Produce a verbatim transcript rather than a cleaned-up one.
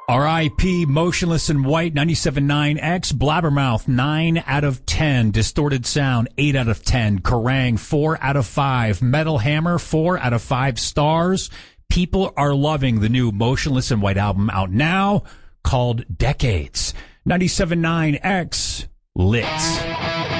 R I P Motionless in White, ninety-seven point nine X, Blabbermouth, nine out of ten, Distorted Sound, eight out of ten, Kerrang, four out of five, Metal Hammer, four out of five stars. People are loving the new Motionless in White album out now called Decades. ninety-seven point nine X, Lit.